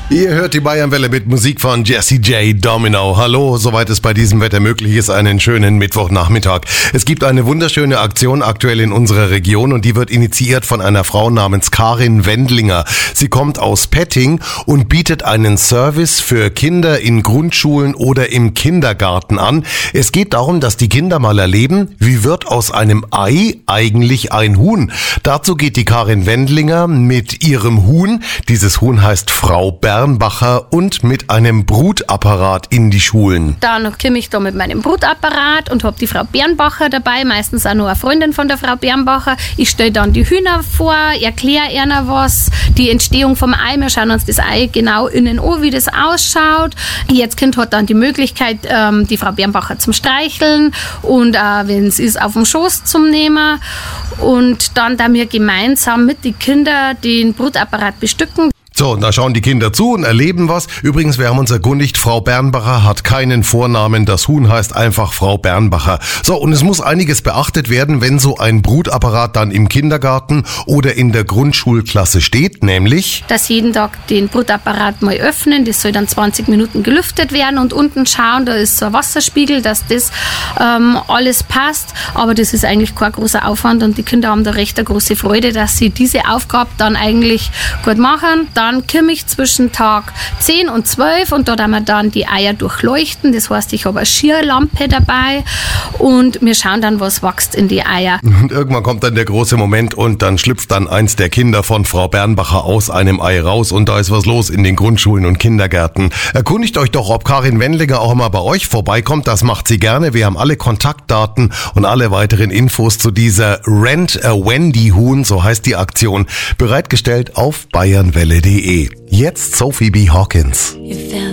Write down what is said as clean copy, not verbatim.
Ihr hört die Bayernwelle mit Musik von Jesse J. Domino. Hallo, soweit es bei diesem Wetter möglich ist, einen schönen Mittwochnachmittag. Es gibt eine wunderschöne Aktion aktuell in unserer Region und die wird initiiert von einer Frau namens Karin Wendlinger. Sie kommt aus Petting und bietet einen Service für Kinder in Grundschulen oder im Kindergarten an. Es geht darum, dass die Kinder mal erleben, wie wird aus einem Ei eigentlich ein Huhn. Dazu geht die Karin Wendlinger mit ihrem Huhn, dieses Huhn heißt Frau Bernbacher, und mit einem Brutapparat in die Schulen. Dann komme ich da mit meinem Brutapparat und habe die Frau Bernbacher dabei, meistens auch noch eine Freundin von der Frau Bernbacher. Ich stelle dann die Hühner vor, erkläre ihnen was, die Entstehung vom Ei, wir schauen uns das Ei genau innen an, wie das ausschaut. Jedes Kind hat dann die Möglichkeit, die Frau Bernbacher zum Streicheln und wenn es ist, auf dem Schoß zum Nehmen. Und dann, da wir gemeinsam mit den Kindern den Brutapparat bestücken. So, und da schauen die Kinder zu und erleben was. Übrigens, wir haben uns erkundigt, Frau Bernbacher hat keinen Vornamen. Das Huhn heißt einfach Frau Bernbacher. So, und es muss einiges beachtet werden, wenn so ein Brutapparat dann im Kindergarten oder in der Grundschulklasse steht, nämlich... Dass jeden Tag den Brutapparat mal öffnen, das soll dann 20 Minuten gelüftet werden und unten schauen, da ist so ein Wasserspiegel, dass das alles passt. Aber das ist eigentlich kein großer Aufwand und die Kinder haben da recht eine große Freude, dass sie diese Aufgabe dann eigentlich gut machen. Dann komme ich zwischen Tag 10 und 12 und da werden wir dann die Eier durchleuchten. Das heißt, ich habe eine Schierlampe dabei und wir schauen dann, was wächst in die Eier. Und irgendwann kommt dann der große Moment und dann schlüpft dann eins der Kinder von Frau Bernbacher aus einem Ei raus und da ist was los in den Grundschulen und Kindergärten. Erkundigt euch doch, ob Karin Wendlinger auch mal bei euch vorbeikommt. Das macht sie gerne. Wir haben alle Kontaktdaten und alle weiteren Infos zu dieser Rent a Wendy Huhn, so heißt die Aktion, bereitgestellt auf bayernwelle.de. Jetzt Sophie B. Hawkins. You